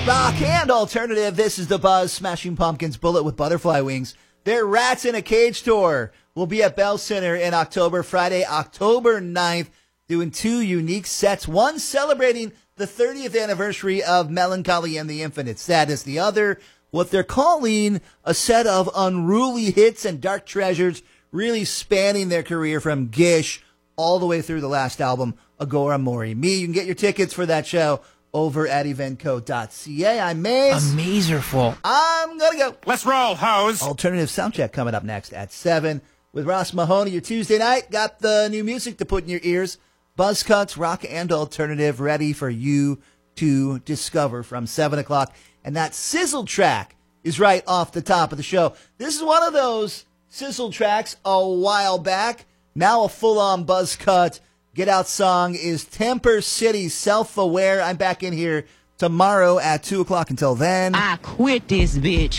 Rock and alternative, this is The Buzz. Smashing Pumpkins, Bullet with Butterfly Wings. Their Rats in a Cage tour will be at Bell Center in October, Friday, October 9th, doing two unique sets, one celebrating the 30th anniversary of Melancholy and the Infinite Sadness, the other what they're calling a set of unruly hits and dark treasures, really spanning their career from Gish all the way through the last album, Agora Mori Me. You can get your tickets for that show over at eventco.ca. I'm Maze. Amazerful. I'm going to go. Let's roll, hoes. Alternative Soundcheck coming up next at 7 with Ross Mahoney. Your Tuesday night. Got the new music to put in your ears. Buzz Cuts, rock and alternative, ready for you to discover from 7 o'clock. And that sizzle track is right off the top of the show. This is one of those sizzle tracks a while back. Now a full-on Buzz Cut. Get Out song is Temper City, Self-Aware. I'm back in here tomorrow at 2 o'clock. Until then, I quit this bitch.